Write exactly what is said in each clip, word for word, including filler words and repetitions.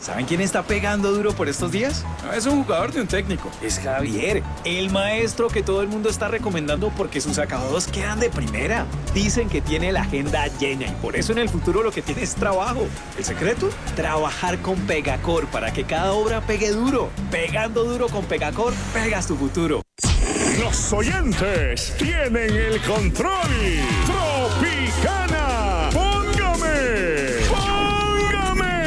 ¿Saben quién está pegando duro por estos días? No es un jugador de un técnico, es Javier, el maestro que todo el mundo está recomendando porque sus acabados quedan de primera. Dicen que tiene la agenda llena y por eso en el futuro lo que tiene es trabajo. ¿El secreto? Trabajar con Pegacor para que cada obra pegue duro. Pegando duro con Pegacor, pegas tu futuro. Los oyentes tienen el control. Tropicana, póngame, póngame.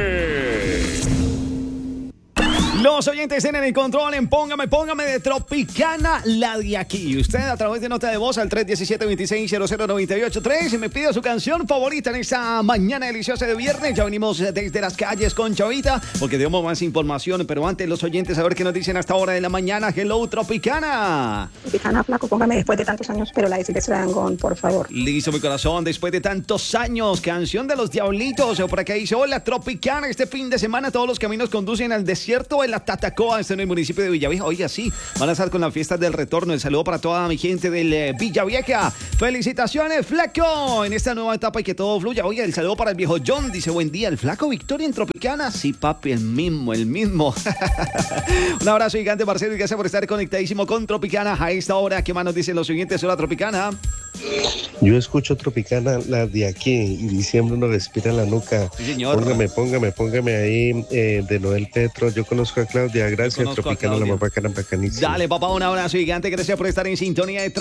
Los oyentes tienen el control en Póngame, Póngame de Tropicana, la de aquí. Usted a través de nota de voz al tres uno siete, dos seis cero cero nueve ocho tres y me pide su canción favorita en esta mañana deliciosa de viernes. Ya venimos desde las calles con Chavita porque tenemos más información, pero antes los oyentes a ver qué nos dicen hasta hora de la mañana. Hello, Tropicana. Tropicana, flaco, póngame después de tantos años, pero la de Silvestre Dangond, por favor. Listo, mi corazón, después de tantos años, canción de los Diablitos. Por acá dice, hola, Tropicana, este fin de semana todos los caminos conducen al desierto de la Tatacoa, está en el municipio de Villavieja. Oiga, sí, van a estar con la fiesta del retorno. El saludo para toda mi gente del eh, Villavieja. Felicitaciones, Flaco, en esta nueva etapa y que todo fluya. Oiga, el saludo para el viejo John, dice, buen día, el Flaco Victoria en Tropicana. Sí, papi, el mismo, el mismo. Un abrazo gigante, Marcelo, y gracias por estar conectadísimo con Tropicana a esta hora. ¿Qué más nos dicen los siguientes? Hola, Tropicana. Yo escucho Tropicana, la de aquí, y diciembre uno respira en la nuca. Sí, señor. Póngame, póngame, póngame ahí eh, de Noel Petro. Yo conozco a Claudia, gracias. Tropicana, la más bacana, bacanísima. Dale, papá, un abrazo gigante, gracias por estar en sintonía de